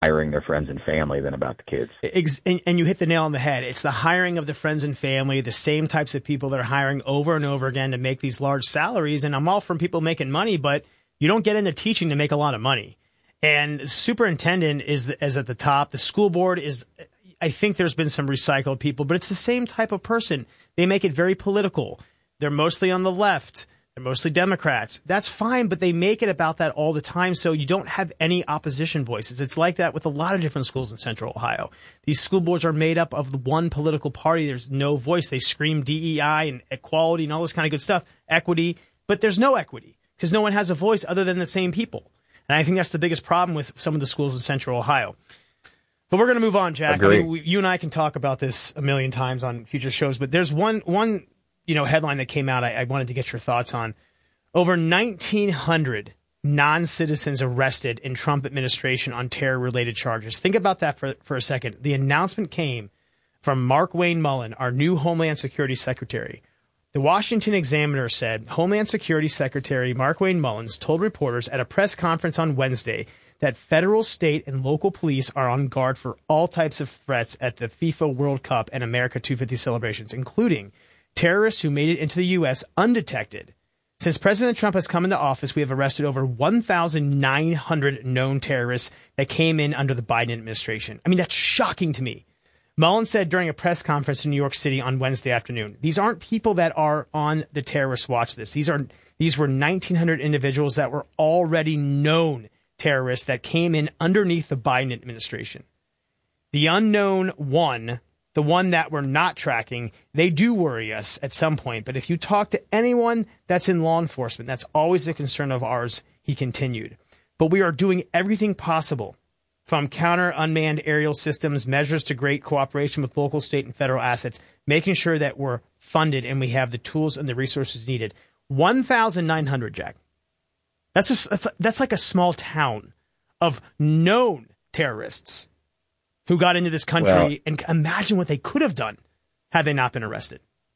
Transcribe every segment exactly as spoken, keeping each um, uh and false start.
hiring their friends and family than about the kids. Ex- and, and you hit the nail on the head. It's the hiring of the friends and family, the same types of people that are hiring over and over again to make these large salaries. And I'm all from people making money, but you don't get into teaching to make a lot of money. And the superintendent is, the, is at the top. The school board is, I think there's been some recycled people, but it's the same type of person. They make it very political. They're mostly on the left. They're mostly Democrats. That's fine, but they make it about that all the time, so you don't have any opposition voices. It's like that with a lot of different schools in Central Ohio. These school boards are made up of the one political party. There's no voice. They scream D E I and equality and all this kind of good stuff, equity, but there's no equity because no one has a voice other than the same people. And I think that's the biggest problem with some of the schools in Central Ohio. But we're going to move on, Jack. I mean, we, you and I can talk about this a million times on future shows, but there's one one. you know, headline that came out I, I wanted to get your thoughts on. Over nineteen hundred non-citizens arrested in Trump administration on terror-related charges. Think about that for, for a second. The announcement came from Mark Wayne Mullen, our new Homeland Security Secretary. The Washington Examiner said Homeland Security Secretary Mark Wayne Mullins told reporters at a press conference on Wednesday that federal, state, and local police are on guard for all types of threats at the FIFA World Cup and America two fifty celebrations, including terrorists who made it into the U S undetected. Since President Trump has come into office, we have arrested over one thousand nine hundred known terrorists that came in under the Biden administration. I mean, that's shocking to me. Mullen said during a press conference in New York City on Wednesday afternoon, these aren't people that are on the terrorist watch list. These are these were nineteen hundred individuals that were already known terrorists that came in underneath the Biden administration. The unknown one, the one that we're not tracking, they do worry us at some point. But if you talk to anyone that's in law enforcement, that's always a concern of ours, he continued. But we are doing everything possible, from counter unmanned aerial systems, measures to great cooperation with local, state, and federal assets, making sure that we're funded and we have the tools and the resources needed. one thousand nine hundred, Jack. That's, just, that's, that's like a small town of known terrorists who got into this country, well, and imagine what they could have done had they not been arrested.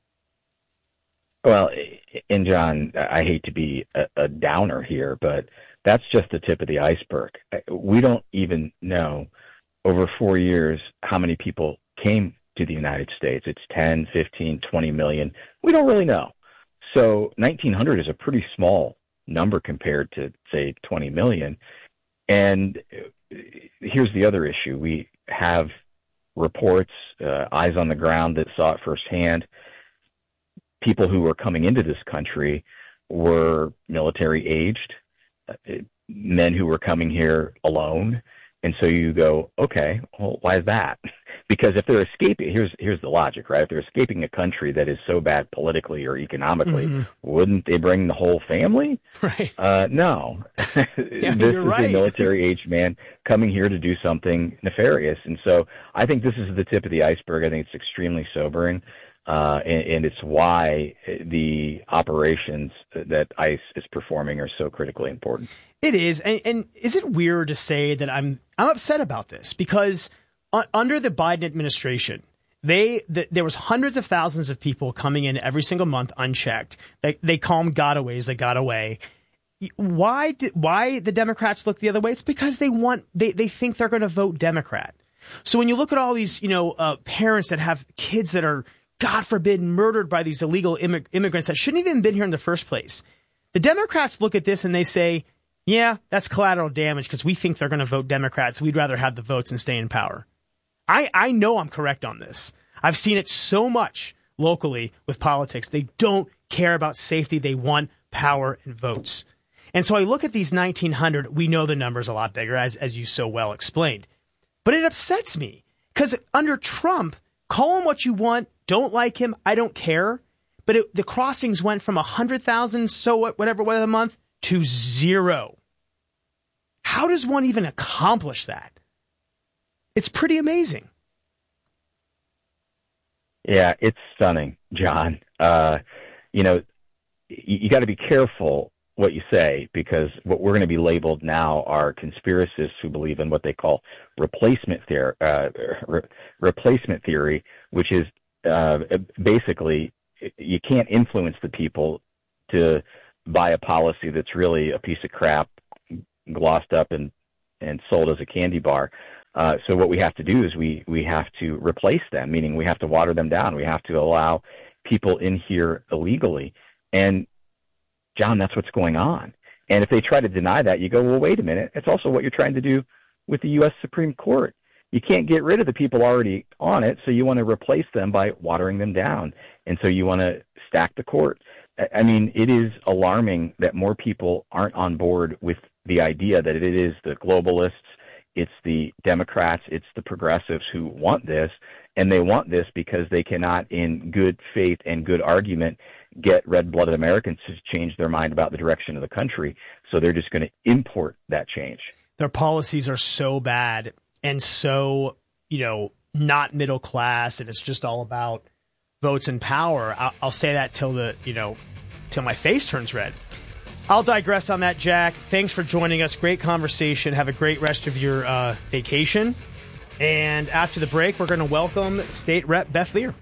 Well, and John, I hate to be a, a downer here, but that's just the tip of the iceberg. We don't even know over four years how many people came to the United States. It's ten, fifteen, twenty million. We don't really know. So nineteen hundred is a pretty small number compared to, say, twenty million. And here's the other issue. We have reports, uh, eyes on the ground that saw it firsthand. People who were coming into this country were military aged, uh, men who were coming here alone. And so you go, okay, well, why is that? Because if they're escaping, here's here's the logic, right? If they're escaping a country that is so bad politically or economically, mm-hmm. wouldn't they bring the whole family? Right. Uh, no. Yeah, this you're is right. a military-aged man coming here to do something nefarious. And so I think this is the tip of the iceberg. I think it's extremely sobering. Uh, and, and it's why the operations that ICE is performing are so critically important. It is. And, and is it weird to say that I'm I'm upset about this? Because un- under the Biden administration, they the, there was hundreds of thousands of people coming in every single month unchecked. They, they call them gotaways that got away. Why did, why the Democrats look the other way? It's because they want they, they think they're going to vote Democrat. So when you look at all these, you know, uh, parents that have kids that are, God forbid, murdered by these illegal immig- immigrants that shouldn't even have been here in the first place. The Democrats look at this and they say, yeah, that's collateral damage because we think they're going to vote Democrats. We'd rather have the votes and stay in power. I, I know I'm correct on this. I've seen it so much locally with politics. They don't care about safety. They want power and votes. And so I look at these nineteen hundred. We know the number's a lot bigger, as, as you so well explained. But it upsets me because under Trump, call him what you want. Don't like him. I don't care. But it, the crossings went from one hundred thousand, so what, whatever, what a month, to zero. How does one even accomplish that? It's pretty amazing. Yeah, it's stunning, John. Uh, you know, you, you got to be careful what you say, because what we're going to be labeled now are conspiracists who believe in what they call replacement theory, uh, re- replacement theory, which is uh, basically you can't influence the people to buy a policy that's really a piece of crap glossed up in and sold as a candy bar. Uh, so what we have to do is we, we have to replace them, meaning we have to water them down. We have to allow people in here illegally. And, John, that's what's going on. And if they try to deny that, you go, well, wait a minute. It's also what you're trying to do with the U S Supreme Court. You can't get rid of the people already on it, so you want to replace them by watering them down. And so you want to stack the court. I mean, it is alarming that more people aren't on board with the idea that it is the globalists, it's the Democrats, it's the progressives who want this, and they want this because they cannot, in good faith and good argument, get red-blooded Americans to change their mind about the direction of the country. So they're just going to import that change. Their policies are so bad and so, you know, not middle class, and it's just all about votes and power. I'll, I'll say that till the, you know, till my face turns red. I'll digress on that, Jack. Thanks for joining us. Great conversation. Have a great rest of your uh, vacation. And after the break, we're going to welcome State Rep Beth Lear.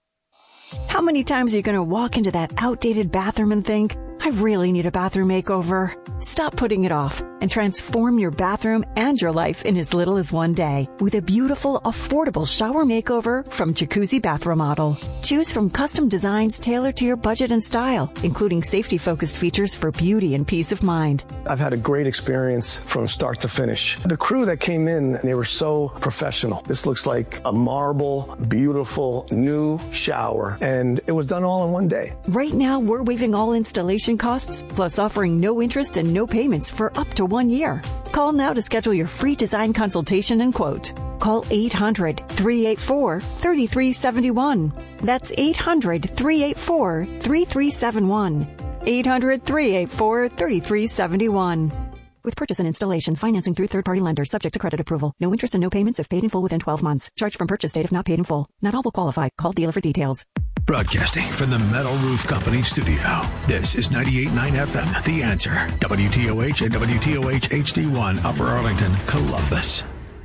How many times are you going to walk into that outdated bathroom and think, I really need a bathroom makeover? Stop putting it off and transform your bathroom and your life in as little as one day with a beautiful, affordable shower makeover from Jacuzzi Bath Remodel. Choose from custom designs tailored to your budget and style, including safety-focused features for beauty and peace of mind. I've had a great experience from start to finish. The crew that came in, they were so professional. This looks like a marble, beautiful, new shower, and it was done all in one day. Right now, we're waiving all installation costs, plus offering no interest and no payments for up to one year. Call now to schedule your free design consultation and quote. Call eight hundred, three eight four, three three seven one. That's eight hundred, three eight four, three three seven one. eight hundred, three eight four, three three seven one. With purchase and installation, financing through third-party lenders, subject to credit approval. No interest and no payments if paid in full within twelve months. Charged from purchase date if not paid in full. Not all will qualify. Call dealer for details. Broadcasting from the Metal Roof Company studio. This is ninety-eight point nine F M, The Answer. W T O H and W T O H H D one, Upper Arlington, Columbus.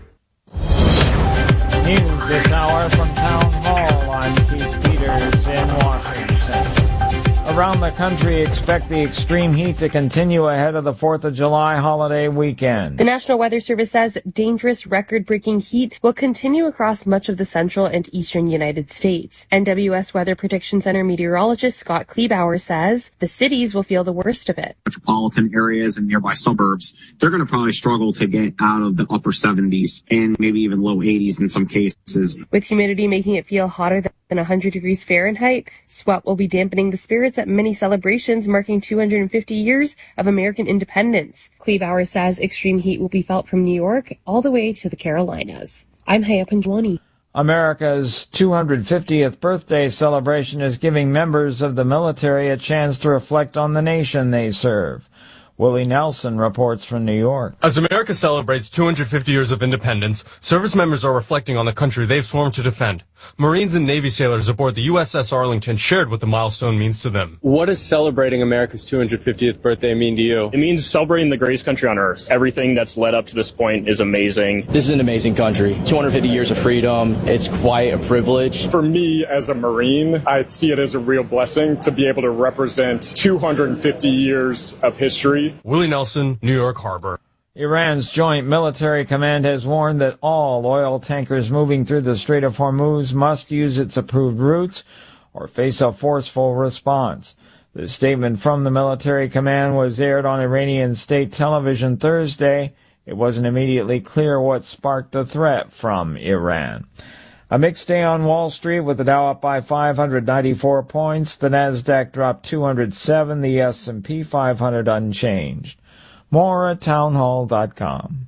News this hour from Town Hall. I'm Keith Peters in Washington. Around the country, expect the extreme heat to continue ahead of the fourth of July holiday weekend. The National Weather Service says dangerous record-breaking heat will continue across much of the central and eastern United States. N W S Weather Prediction Center meteorologist Scott Kleebauer says the cities will feel the worst of it. Metropolitan areas and nearby suburbs, they're going to probably struggle to get out of the upper seventies and maybe even low eighties in some cases. With humidity making it feel hotter than one hundred degrees Fahrenheit, sweat will be dampening the spirits at many celebrations marking two hundred fifty years of American independence. Kleebauer says extreme heat will be felt from New York all the way to the Carolinas. I'm Haya Panjwani. America's two hundred fiftieth birthday celebration is giving members of the military a chance to reflect on the nation they serve. Willie Nelson reports from New York. As America celebrates two hundred fifty years of independence, service members are reflecting on the country they've sworn to defend. Marines and Navy sailors aboard the U S S Arlington shared what the milestone means to them. What does celebrating America's two hundred fiftieth birthday mean to you? It means celebrating the greatest country on earth. Everything that's led up to this point is amazing. This is an amazing country. two hundred fifty years of freedom. It's quite a privilege. For me, as a Marine, I see it as a real blessing to be able to represent two hundred fifty years of history. Willie Nelson, New York Harbor. Iran's Joint Military Command has warned that all oil tankers moving through the Strait of Hormuz must use its approved routes or face a forceful response. The statement from the military command was aired on Iranian state television Thursday. It wasn't immediately clear what sparked the threat from Iran. A mixed day on Wall Street with the Dow up by five hundred ninety-four points. The Nasdaq dropped two hundred seven. The S and P five hundred unchanged. More at townhall dot com.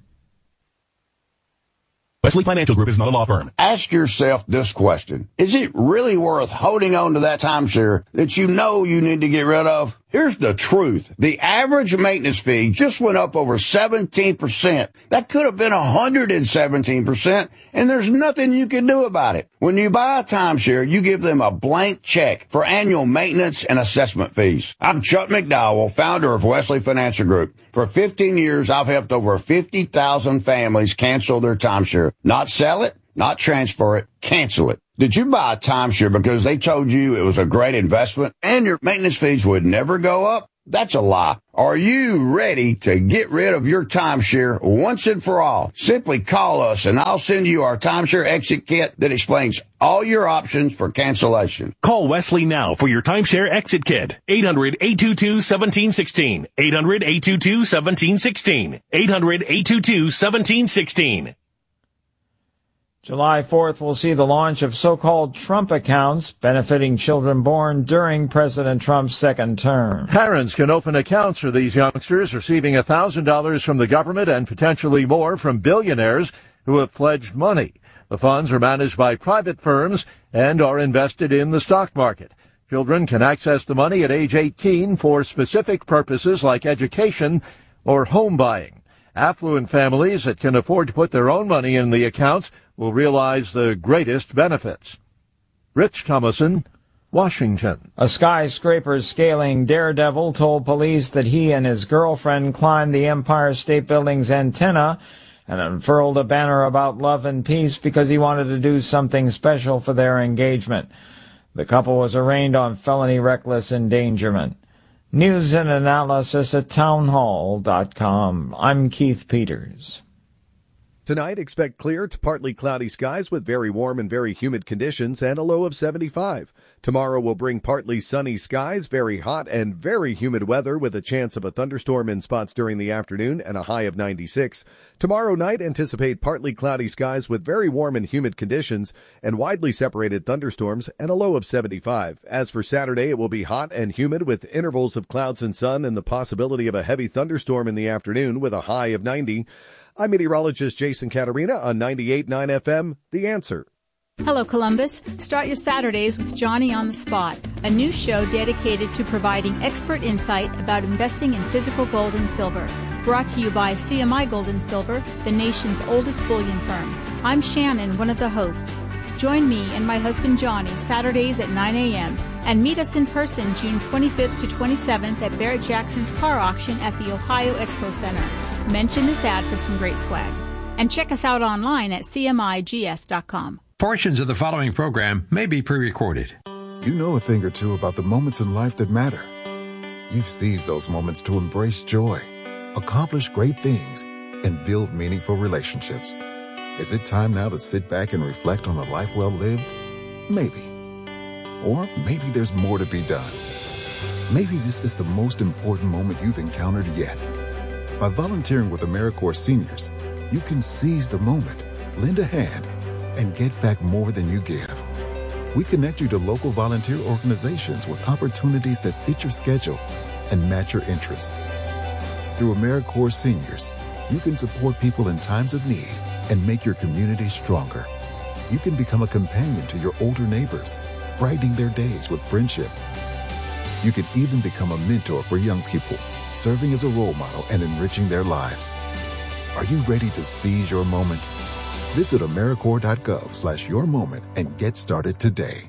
Wesley Financial Group is not a law firm. Ask yourself this question. Is it really worth holding on to that timeshare that you know you need to get rid of? Here's the truth. The average maintenance fee just went up over seventeen percent. That could have been one hundred seventeen percent, and there's nothing you can do about it. When you buy a timeshare, you give them a blank check for annual maintenance and assessment fees. I'm Chuck McDowell, founder of Wesley Financial Group. For fifteen years, I've helped over fifty thousand families cancel their timeshare. Not sell it, not transfer it, cancel it. Did you buy a timeshare because they told you it was a great investment and your maintenance fees would never go up? That's a lie. Are you ready to get rid of your timeshare once and for all? Simply call us and I'll send you our timeshare exit kit that explains all your options for cancellation. Call Wesley now for your timeshare exit kit. eight hundred, eight two two, one seven one six. eight hundred, eight two two, one seven one six. eight hundred, eight two two, one seven one six. July fourth will see the launch of so-called Trump accounts benefiting children born during President Trump's second term. Parents can open accounts for these youngsters, receiving one thousand dollars from the government and potentially more from billionaires who have pledged money. The funds are managed by private firms and are invested in the stock market. Children can access the money at age eighteen for specific purposes like education or home buying. Affluent families that can afford to put their own money in the accounts will realize the greatest benefits. Rich Thomason, Washington. A skyscraper-scaling daredevil told police that he and his girlfriend climbed the Empire State Building's antenna and unfurled a banner about love and peace because he wanted to do something special for their engagement. The couple was arraigned on felony reckless endangerment. News and analysis at townhall dot com. I'm Keith Peters. Tonight, expect clear to partly cloudy skies with very warm and very humid conditions and a low of seventy-five. Tomorrow will bring partly sunny skies, very hot and very humid weather with a chance of a thunderstorm in spots during the afternoon and a high of ninety-six. Tomorrow night, anticipate partly cloudy skies with very warm and humid conditions and widely separated thunderstorms and a low of seventy-five. As for Saturday, it will be hot and humid with intervals of clouds and sun and the possibility of a heavy thunderstorm in the afternoon with a high of ninety. I'm meteorologist Jason Caterina on ninety-eight point nine F M, The Answer. Hello, Columbus. Start your Saturdays with Johnny on the Spot, a new show dedicated to providing expert insight about investing in physical gold and silver. Brought to you by C M I Gold and Silver, the nation's oldest bullion firm. I'm Shannon, one of the hosts. Join me and my husband Johnny Saturdays at nine a.m. and meet us in person June twenty-fifth to twenty-seventh at Barrett Jackson's car auction at the Ohio Expo Center. Mention this ad for some great swag. And check us out online at C M I G S dot com. Portions of the following program may be pre-recorded. You know a thing or two about the moments in life that matter. You've seized those moments to embrace joy, accomplish great things, and build meaningful relationships. Is it time now to sit back and reflect on a life well lived? Maybe. Or maybe there's more to be done. Maybe this is the most important moment you've encountered yet. By volunteering with AmeriCorps Seniors, you can seize the moment, lend a hand, and get back more than you give. We connect you to local volunteer organizations with opportunities that fit your schedule and match your interests. Through AmeriCorps Seniors, you can support people in times of need and make your community stronger. You can become a companion to your older neighbors, brightening their days with friendship. You can even become a mentor for young people, serving as a role model and enriching their lives. Are you ready to seize your moment? Visit AmeriCorps.gov slash your moment and get started today.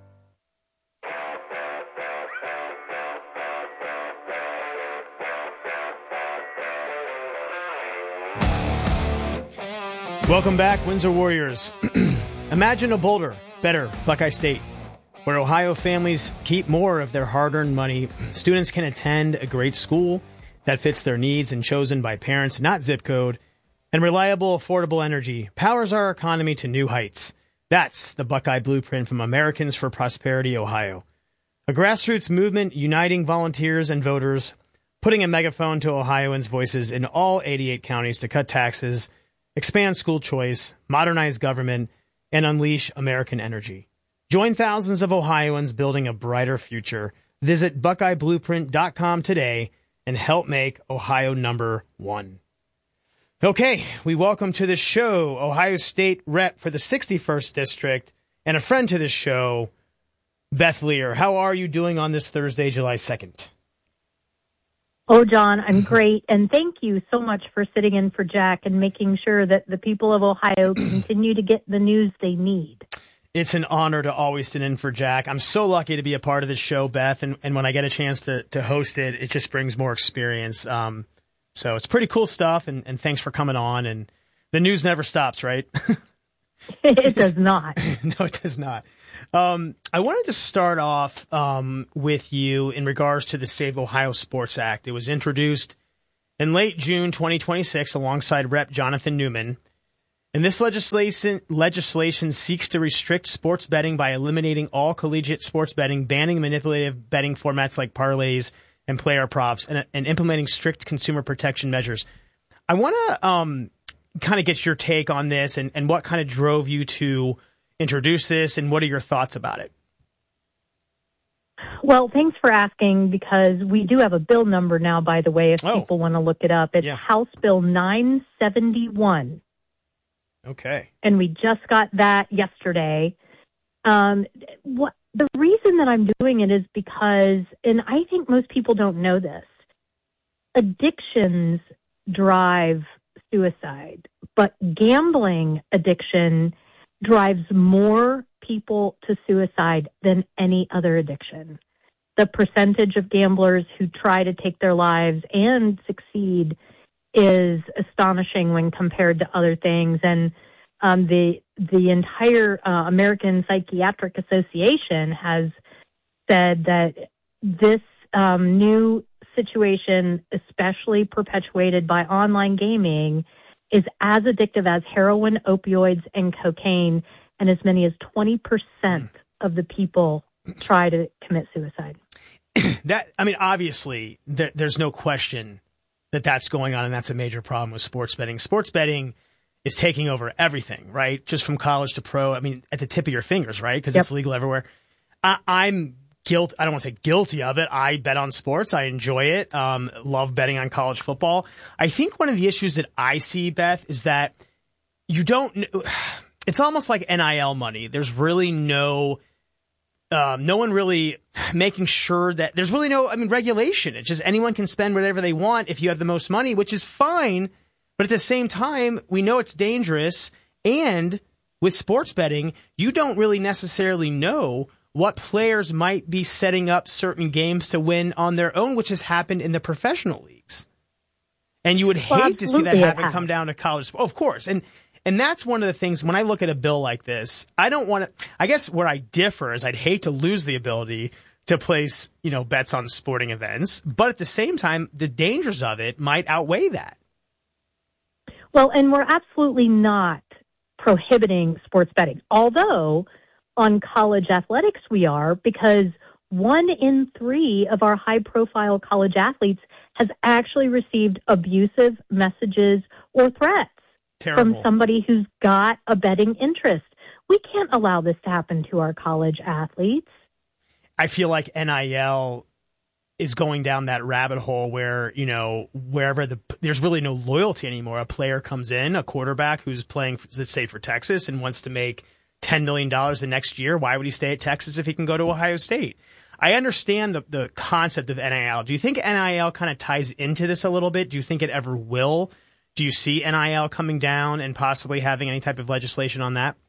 Welcome back, Windsor Warriors. Imagine a bolder, better Buckeye State, where Ohio families keep more of their hard-earned money. Students can attend a great school that fits their needs and chosen by parents, not zip code. And reliable, affordable energy powers our economy to new heights. That's the Buckeye Blueprint from Americans for Prosperity, Ohio. A grassroots movement uniting volunteers and voters, putting a megaphone to Ohioans' voices in all eighty-eight counties to cut taxes, expand school choice, modernize government, and unleash American energy. Join thousands of Ohioans building a brighter future. Visit Buckeye Blueprint dot com today and help make Ohio number one. Okay, we welcome to the show Ohio State rep for the sixty-first District and a friend to this show, Beth Lear. How are you doing on this Thursday, July second? Oh, John, I'm great. And thank you so much for sitting in for Jack and making sure that the people of Ohio continue to get the news they need. It's an honor to always sit in for Jack. I'm so lucky to be a part of this show, Beth. And, and when I get a chance to, to host it, it just brings more experience. Um, So it's pretty cool stuff, and, and thanks for coming on. And the news never stops, right? It does not. No, it does not. Um, I wanted to start off um, with you in regards to the Save Ohio Sports Act. It was introduced in late June twenty twenty-six alongside Representative Jonathan Newman. And this legislation legislation seeks to restrict sports betting by eliminating all collegiate sports betting, banning manipulative betting formats like parlays and player props, and, and implementing strict consumer protection measures. I want to um, kind of get your take on this and, and what kind of drove you to introduce this, and what are your thoughts about it? Well, thanks for asking, because we do have a bill number now, by the way, if oh. people want to look it up. It's yeah. House Bill nine seventy-one. Okay. And we just got that yesterday. Um, what the reason that I'm doing it is because, and I think most people don't know this, addictions drive suicide, but gambling addiction drives more people to suicide than any other addiction. The percentage of gamblers who try to take their lives and succeed is astonishing when compared to other things. And um, the the entire uh, American Psychiatric Association has said that this um, new situation, especially perpetuated by online gaming, is as addictive as heroin, opioids, and cocaine, and as many as twenty percent of the people try to commit suicide. That, I mean, obviously, there, there's no question that that's going on, and that's a major problem with sports betting. Sports betting is taking over everything, right? Just from college to pro. I mean, at the tip of your fingers, right? Because yep. it's legal everywhere. I, I'm guilt. I don't want to say guilty of it. I bet on sports. I enjoy it. Um, love betting on college football. I think one of the issues that I see, Beth, is that you don't. It's almost like N I L money. There's really no. Um, no one really making sure that there's really no, I mean, regulation. It's just anyone can spend whatever they want if you have the most money, which is fine. But at the same time, we know it's dangerous. And with sports betting, you don't really necessarily know what players might be setting up certain games to win on their own, which has happened in the professional leagues. And you would hate well, to see that happen come down to college. Oh, of course. And And that's one of the things, when I look at a bill like this, I don't want to, I guess where I differ is I'd hate to lose the ability to place, you know, bets on sporting events. But at the same time, the dangers of it might outweigh that. Well, and we're absolutely not prohibiting sports betting, although on college athletics we are, because one in three of our high-profile college athletes has actually received abusive messages or threats. Terrible. From somebody who's got a betting interest. We can't allow this to happen to our college athletes. I feel like N I L is going down that rabbit hole where, you know, wherever the there's really no loyalty anymore. A player comes in, a quarterback who's playing, let's say, for Texas and wants to make ten million dollars the next year. Why would he stay at Texas if he can go to Ohio State? I understand the, the concept of N I L. Do you think N I L kind of ties into this a little bit? Do you think it ever will? Do you see N I L coming down and possibly having any type of legislation on that?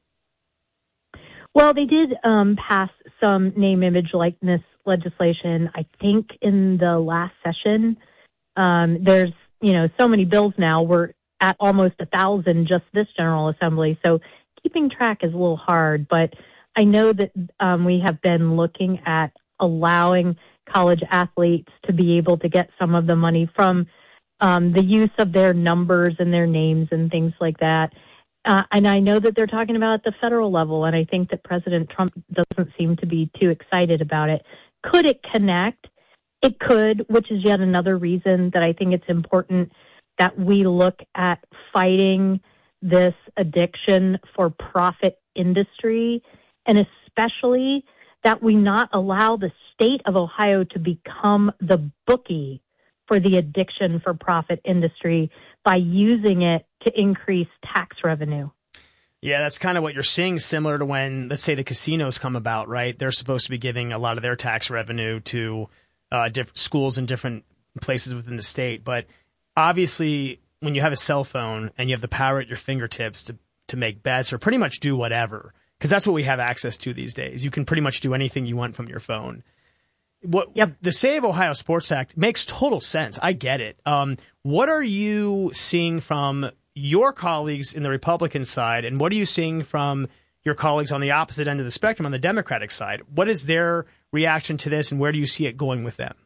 Well, they did um, pass some name, image, likeness legislation, I think, in the last session. Um, there's, you know, so many bills now. We're at almost a thousand just this General Assembly. So keeping track is a little hard. But I know that um, we have been looking at allowing college athletes to be able to get some of the money from Um, the use of their numbers and their names and things like that. Uh, and I know that they're talking about at the federal level, and I think that President Trump doesn't seem to be too excited about it. Could it connect? It could, which is yet another reason that I think it's important that we look at fighting this addiction for profit industry, and especially that we not allow the state of Ohio to become the bookie for the addiction for profit industry by using it to increase tax revenue. Yeah, that's kind of what you're seeing, similar to when, let's say, the casinos come about, right? They're supposed to be giving a lot of their tax revenue to uh, different schools in different places within the state. But obviously, when you have a cell phone and you have the power at your fingertips to, to make bets or pretty much do whatever, because that's what we have access to these days. You can pretty much do anything you want from your phone. What yep. The Save Ohio Sports Act makes total sense. I get it. Um, what are you seeing from your colleagues in the Republican side, and what are you seeing from your colleagues on the opposite end of the spectrum on the Democratic side. What is their reaction to this, and where do you see it going with them?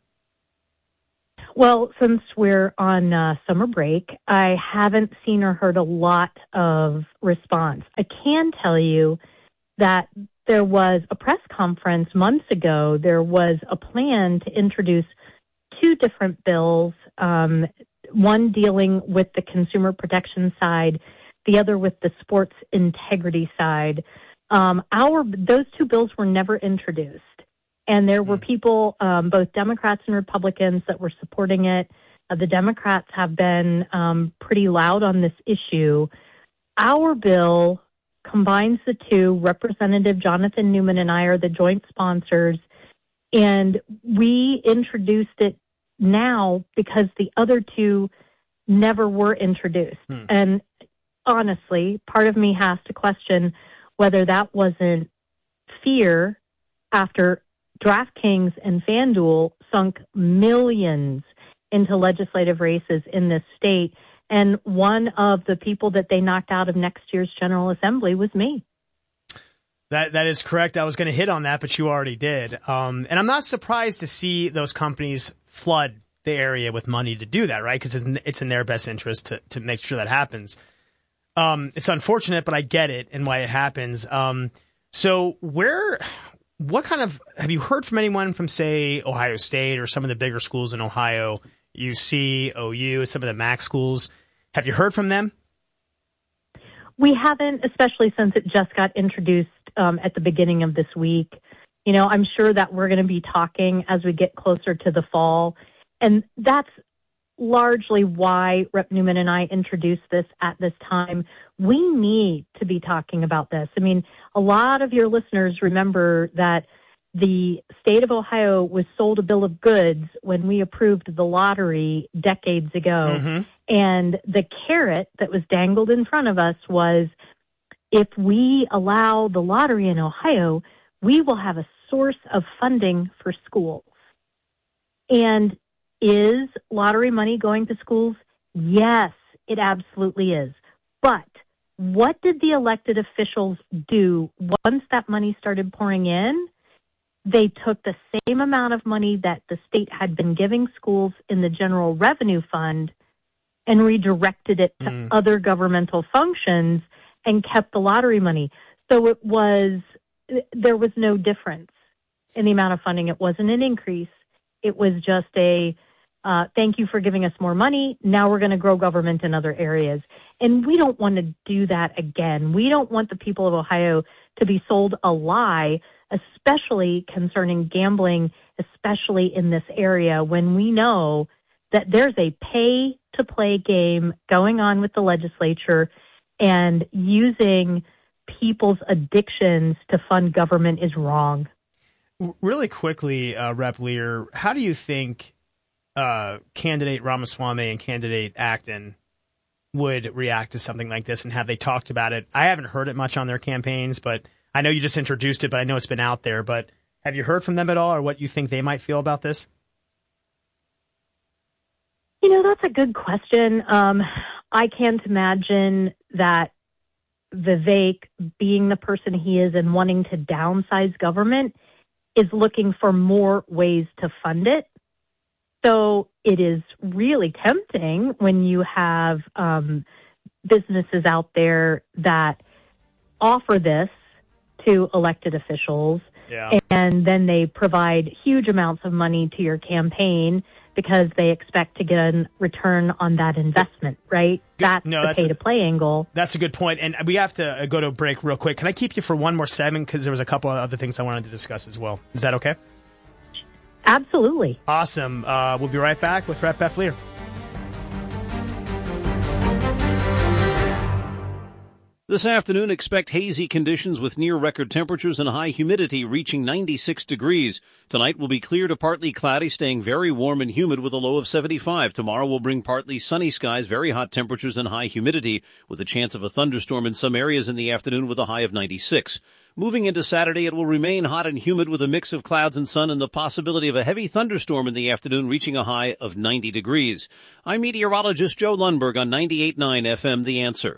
Well, since we're on uh, summer break, I haven't seen or heard a lot of response. I can tell you that there was a press conference months ago. There was a plan to introduce two different bills, um, one dealing with the consumer protection side, the other with the sports integrity side. Um, our those two bills were never introduced. And there were people, um, both Democrats and Republicans, that were supporting it. Uh, the Democrats have been um, pretty loud on this issue. Our bill combines the two. Representative Jonathan Newman and I are the joint sponsors. And we introduced it now because the other two never were introduced. Hmm. And honestly, part of me has to question whether that wasn't fear after DraftKings and FanDuel sunk millions into legislative races in this state. And one of the people that they knocked out of next year's General Assembly was me. That That is correct. I was going to hit on that, but you already did. Um, and I'm not surprised to see those companies flood the area with money to do that, right? Because it's, in, it's in their best interest to, to make sure that happens. Um, it's unfortunate, but I get it and why it happens. Um, so where... What kind of, have you heard from anyone from, say, Ohio State or some of the bigger schools in Ohio, U C, O U, some of the MAC schools? Have you heard from them? We haven't, especially since it just got introduced um, at the beginning of this week. You know, I'm sure that we're going to be talking as we get closer to the fall. And that's largely why Rep Newman and I introduced this at this time. We need to be talking about this. I mean, a lot of your listeners remember that the state of Ohio was sold a bill of goods when we approved the lottery decades ago. Mm-hmm. And the carrot that was dangled in front of us was, if we allow the lottery in Ohio, we will have a source of funding for schools. And is lottery money going to schools? Yes, it absolutely is. But what did the elected officials do once that money started pouring in? They took the same amount of money that the state had been giving schools in the general revenue fund and redirected it to mm. other governmental functions and kept the lottery money. So it was, there was no difference in the amount of funding. It wasn't an increase. It was just a, uh, thank you for giving us more money. Now we're going to grow government in other areas. And we don't want to do that again. We don't want the people of Ohio to be sold a lie, especially concerning gambling, especially in this area, when we know that there's a pay-to-play game going on with the legislature, and using people's addictions to fund government is wrong. Really quickly, uh, Rep Lear, how do you think uh, candidate Ramaswamy and candidate Acton would react to something like this, and have they talked about it? I haven't heard it much on their campaigns, but I know you just introduced it, but I know it's been out there. But have you heard from them at all, or what you think they might feel about this? You know, that's a good question. Um, I can't imagine that Vivek, being the person he is and wanting to downsize government, is looking for more ways to fund it. So it is really tempting when you have um, businesses out there that offer this to elected officials, yeah. and then they provide huge amounts of money to your campaign because they expect to get a return on that investment, right? Good. That's no, the that's pay-to-play angle. That's a good point. And we have to go to a break real quick. Can I keep you for one more segment? Because there was a couple of other things I wanted to discuss as well. Is that okay? Absolutely. Awesome. Uh, we'll be right back with Rep Beth Lear. This afternoon, expect hazy conditions with near-record temperatures and high humidity reaching ninety-six degrees. Tonight will be clear to partly cloudy, staying very warm and humid with a low of seventy-five. Tomorrow will bring partly sunny skies, very hot temperatures and high humidity, with a chance of a thunderstorm in some areas in the afternoon with a high of ninety-six. Moving into Saturday, it will remain hot and humid with a mix of clouds and sun and the possibility of a heavy thunderstorm in the afternoon, reaching a high of ninety degrees. I'm meteorologist Joe Lundberg on ninety-eight point nine F M, The Answer.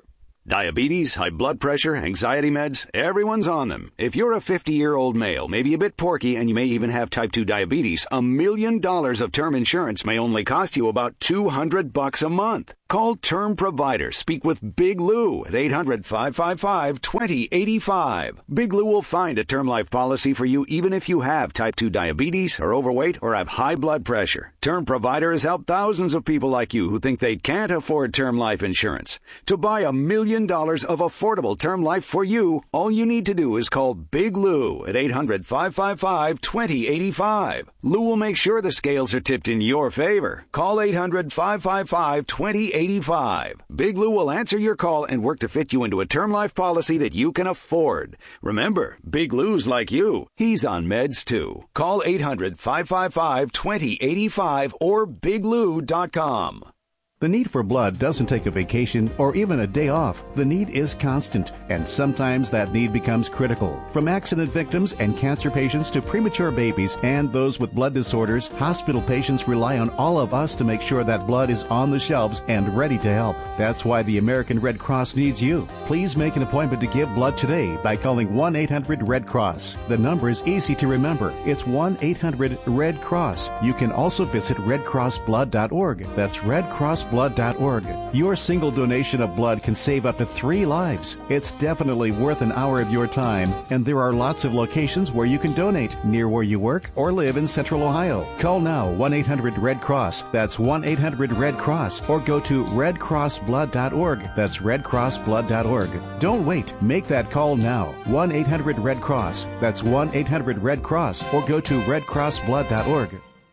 Diabetes, high blood pressure, anxiety meds, everyone's on them. If you're a fifty-year-old male, maybe a bit porky, and you may even have type two diabetes, a million dollars of term insurance may only cost you about two hundred bucks a month. Call Term Provider. Speak with Big Lou at eight hundred, five five five, two zero eight five. Big Lou will find a term life policy for you even if you have type two diabetes, are overweight, or have high blood pressure. Term Provider has helped thousands of people like you who think they can't afford term life insurance. To buy a million dollars of affordable term life for you, all you need to do is call Big Lou at eight hundred, five five five, two zero eight five. Lou will make sure the scales are tipped in your favor. Call eight hundred, five five five, two zero eight five. Big Lou will answer your call and work to fit you into a term life policy that you can afford. Remember, Big Lou's like you. He's on meds too. Call eight hundred, five five five, two zero eight five or big lou dot com. The need for blood doesn't take a vacation or even a day off. The need is constant, and sometimes that need becomes critical. From accident victims and cancer patients to premature babies and those with blood disorders, hospital patients rely on all of us to make sure that blood is on the shelves and ready to help. That's why the American Red Cross needs you. Please make an appointment to give blood today by calling one eight hundred red cross. The number is easy to remember. It's one eight hundred red cross. You can also visit red cross blood dot org. That's red cross blood dot org. Your single donation of blood can save up to three lives. It's definitely worth an hour of your time, and there are lots of locations where you can donate near where you work or live in Central Ohio. Call now one eight hundred red cross. That's one eight hundred red cross, or go to red cross blood dot org. That's red cross blood dot org. Don't wait. Make that call now. one eight hundred red cross. That's one eight hundred red cross, or go to red cross blood dot org.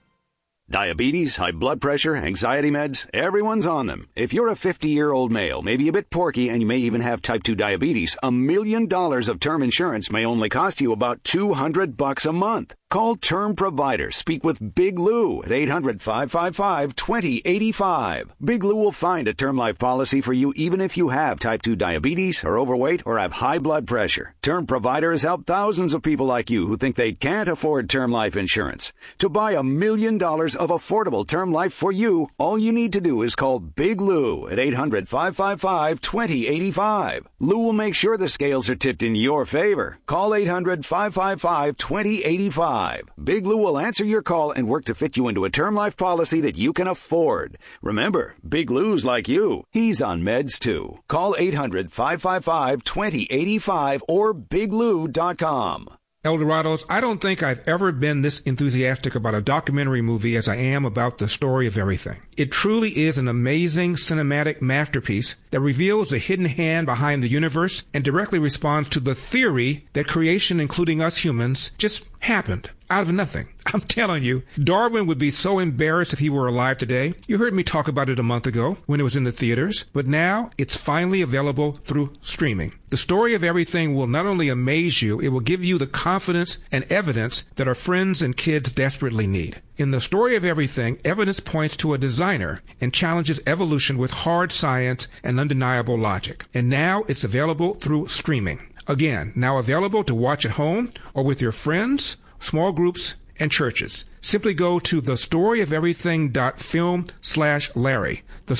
Diabetes, high blood pressure, anxiety meds, everyone's on them. If you're a fifty-year-old male, maybe a bit porky, and you may even have type two diabetes, a million dollars of term insurance may only cost you about two hundred bucks a month. Call Term Provider. Speak with Big Lou at eight hundred, five five five, two zero eight five. Big Lou will find a term life policy for you even if you have type two diabetes, are overweight, or have high blood pressure. Term Provider has helped thousands of people like you who think they can't afford term life insurance. To buy a million dollars of affordable term life for you, all you need to do is call Big Lou at eight hundred, five five five, two zero eight five. Lou will make sure the scales are tipped in your favor. Call eight hundred, five five five, two zero eight five. Big Lou will answer your call and work to fit you into a term life policy that you can afford. Remember, Big Lou's like you. He's on meds too. Call eight hundred, five five five, two zero eight five or big lou dot com. Eldorados, I don't think I've ever been this enthusiastic about a documentary movie as I am about The Story of Everything. It truly is an amazing cinematic masterpiece that reveals the hidden hand behind the universe and directly responds to the theory that creation, including us humans, just happened out of nothing. I'm telling you, Darwin would be so embarrassed if he were alive today. You heard me talk about it a month ago when it was in the theaters, but now it's finally available through streaming. The Story of Everything will not only amaze you, it will give you the confidence and evidence that our friends and kids desperately need. In The Story of Everything, evidence points to a designer and challenges evolution with hard science and undeniable logic. And now it's available through streaming. Again, now available to watch at home or with your friends, small groups, and churches. Simply go to thestoryoferything.film slash Larry.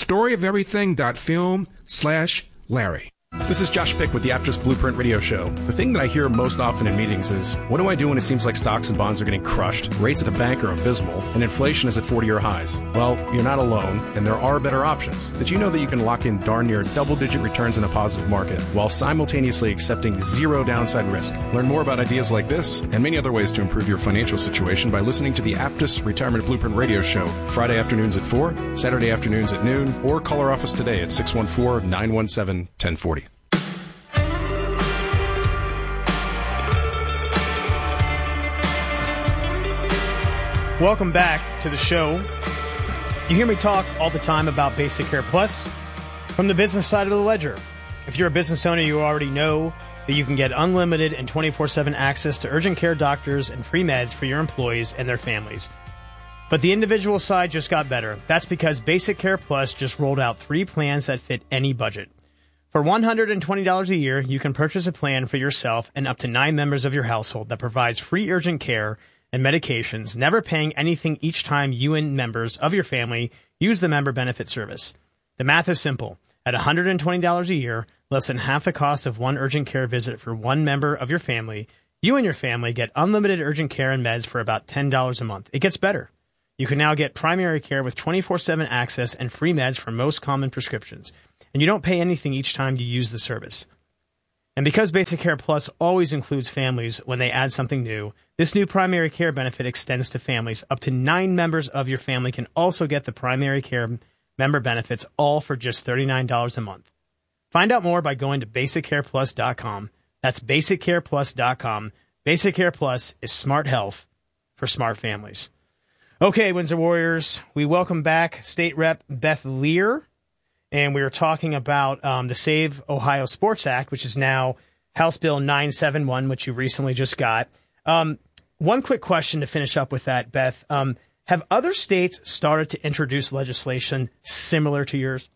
Thestoryoferything.film slash Larry. This is Josh Pick with the Aptus Blueprint Radio Show. The thing that I hear most often in meetings is, what do I do when it seems like stocks and bonds are getting crushed, rates at the bank are abysmal, and inflation is at forty-year highs? Well, you're not alone, and there are better options. Did you know that you can lock in darn near double-digit returns in a positive market while simultaneously accepting zero downside risk? Learn more about ideas like this and many other ways to improve your financial situation by listening to the Aptus Retirement Blueprint Radio Show Friday afternoons at four, Saturday afternoons at noon, or call our office today at six one four, nine one seven, one zero four zero. Welcome back to the show. You hear me talk all the time about Basic Care Plus from the business side of the ledger. If you're a business owner, you already know that you can get unlimited and twenty-four seven access to urgent care doctors and free meds for your employees and their families. But the individual side just got better. That's because Basic Care Plus just rolled out three plans that fit any budget. For one hundred twenty dollars a year, you can purchase a plan for yourself and up to nine members of your household that provides free urgent care and medications, never paying anything each time you and members of your family use the member benefit service. The math is simple. At one hundred twenty dollars a year, less than half the cost of one urgent care visit for one member of your family, you and your family get unlimited urgent care and meds for about ten dollars a month. It gets better. You can now get primary care with twenty-four seven access and free meds for most common prescriptions. And you don't pay anything each time you use the service. And because Basic Care Plus always includes families when they add something new, this new primary care benefit extends to families. Up to nine members of your family can also get the primary care member benefits, all for just thirty-nine dollars a month. Find out more by going to basic care plus dot com. That's basic care plus dot com. Basic Care Plus is smart health for smart families. Okay, Windsor Warriors, we welcome back State Rep Beth Lear, and we were talking about um, the Save Ohio Sports Act, which is now House Bill nine seventy-one, which you recently just got. Um, one quick question to finish up with that, Beth. Um, have other states started to introduce legislation similar to yours?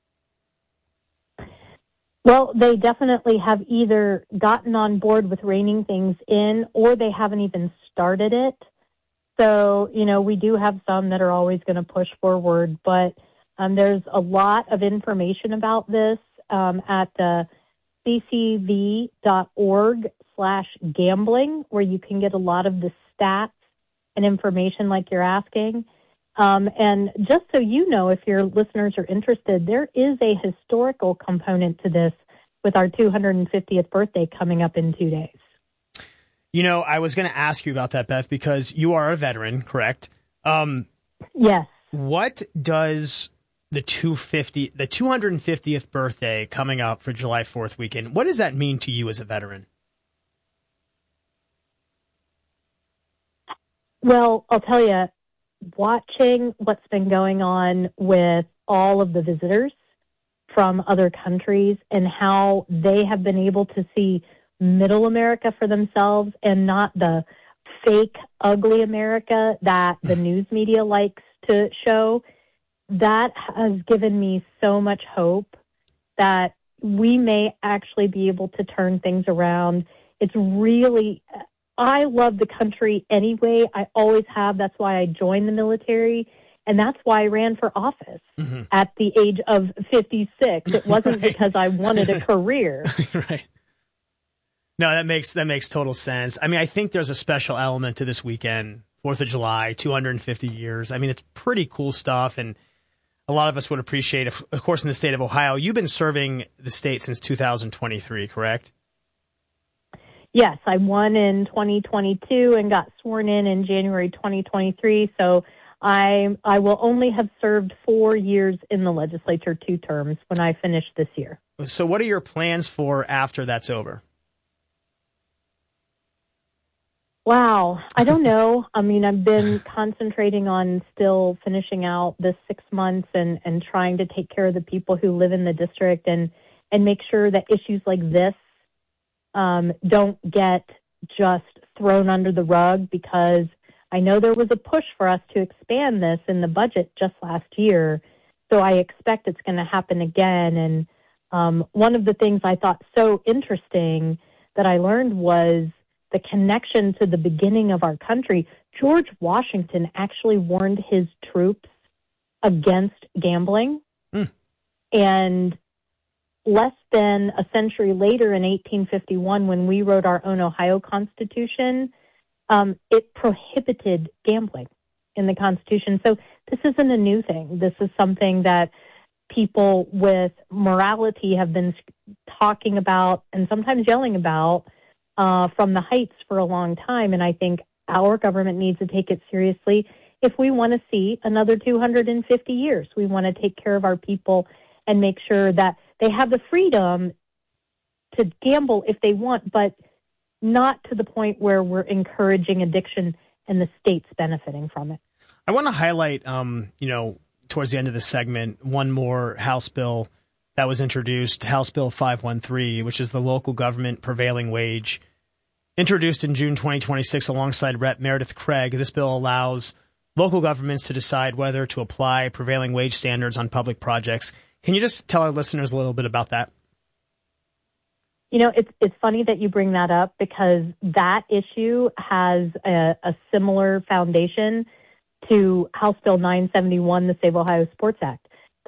Well, they definitely have either gotten on board with reining things in, or they haven't even started it. So, you know, we do have some that are always going to push forward, but um, there's a lot of information about this um, at the c c v dot org slash gambling, where you can get a lot of the stats and information like you're asking. Um, and just so you know, if your listeners are interested, there is a historical component to this with our two hundred fiftieth birthday coming up in two days. You know, I was going to ask you about that, Beth, because you are a veteran, correct? Um, yes. What does the two fifty, the two hundred fiftieth birthday coming up for July fourth weekend, what does that mean to you as a veteran? Well, I'll tell you, watching what's been going on with all of the visitors from other countries and how they have been able to see middle America for themselves and not the fake, ugly America that the news media likes to show, that has given me so much hope that we may actually be able to turn things around. It's really, I love the country anyway. I always have. That's why I joined the military. And that's why I ran for office mm-hmm. at the age of fifty-six. It wasn't right. because I wanted a career. Right. No, that makes that makes total sense. I mean, I think there's a special element to this weekend, fourth of July, two hundred fifty years. I mean, it's pretty cool stuff, and a lot of us would appreciate it. Of course, in the state of Ohio, you've been serving the state since two thousand twenty-three, correct? Yes, I won in twenty twenty-two and got sworn in in January twenty twenty-three, so I I will only have served four years in the legislature, two terms, when I finish this year. So what are your plans for after that's over? Wow, I don't know. I mean, I've been concentrating on still finishing out this six months and, and trying to take care of the people who live in the district and, and make sure that issues like this um, don't get just thrown under the rug, because I know there was a push for us to expand this in the budget just last year, so I expect it's going to happen again. And um, one of the things I thought so interesting that I learned was the connection to the beginning of our country. George Washington actually warned his troops against gambling. Mm. And less than a century later, in eighteen fifty-one, when we wrote our own Ohio Constitution, Um, it prohibited gambling in the Constitution. So this isn't a new thing. This is something that people with morality have been talking about and sometimes yelling about uh, from the heights for a long time. And I think our government needs to take it seriously if we want to see another two hundred fifty years. We want to take care of our people and make sure that they have the freedom to gamble if they want, but not to the point where we're encouraging addiction and the state's benefiting from it. I want to highlight, um, you know, towards the end of the segment, one more House bill that was introduced, House Bill five one three, which is the local government prevailing wage, introduced in June twenty twenty-six alongside Representative Meredith Craig. This bill allows local governments to decide whether to apply prevailing wage standards on public projects. Can you just tell our listeners a little bit about that? You know, it's it's funny that you bring that up, because that issue has a, a similar foundation to House Bill nine seventy-one, the Save Ohio Sports Act.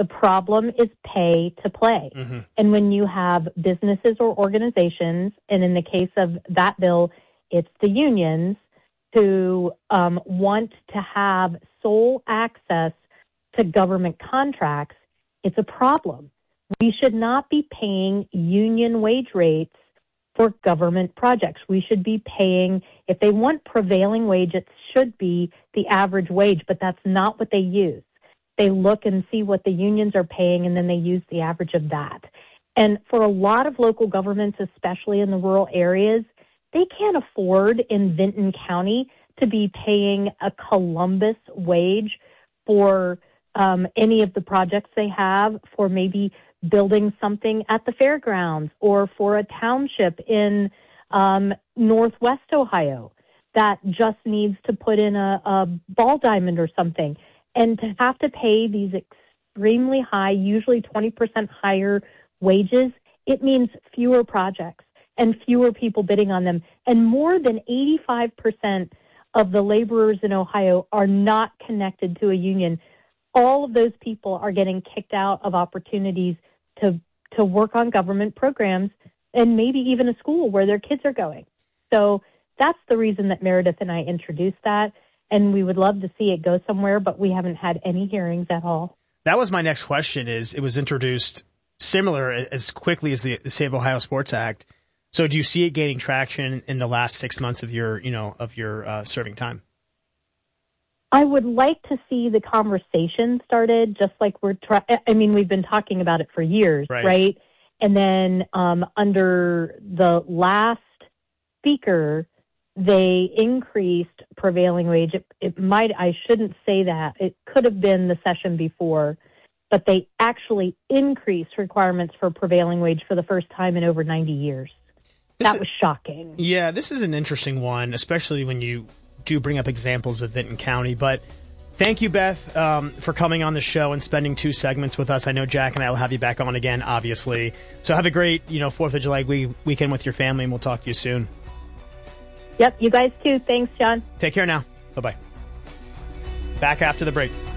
The problem is pay to play. Mm-hmm. And when you have businesses or organizations, and in the case of that bill, it's the unions who um, want to have sole access to government contracts, it's a problem. We should not be paying union wage rates for government projects. We should be paying, if they want prevailing wage, it should be the average wage, but that's not what they use. They look and see what the unions are paying, and then they use the average of that. And for a lot of local governments, especially in the rural areas, they can't afford in Vinton County to be paying a Columbus wage for um, any of the projects they have, for maybe building something at the fairgrounds, or for a township in um, Northwest Ohio that just needs to put in a, a ball diamond or something. And to have to pay these extremely high, usually twenty percent higher wages, it means fewer projects and fewer people bidding on them. And more than eighty-five percent of the laborers in Ohio are not connected to a union. All of those people are getting kicked out of opportunities to to work on government programs and maybe even a school where their kids are going. So that's the reason that Meredith and I introduced that, and we would love to see it go somewhere, but we haven't had any hearings at all. That was my next question. Is it was introduced similar as quickly as the, the Save Ohio Sports Act. So do you see it gaining traction in the last six months of your, you know, of your uh, serving time? I would like to see the conversation started, just like we're trying. I mean, we've been talking about it for years, right? right? And then um, under the last speaker, they increased prevailing wage. It, it might, I shouldn't say that. It could have been the session before, but they actually increased requirements for prevailing wage for the first time in over ninety years. This that was shocking. Yeah, this is an interesting one, especially when you do bring up examples of Vinton County. But thank you, Beth, um, for coming on the show and spending two segments with us. I know Jack and I will have you back on again, obviously. So have a great, you know, fourth of July week- weekend with your family, and we'll talk to you soon. Yep, you guys too. Thanks, John. Take care now. Bye-bye. Back after the break.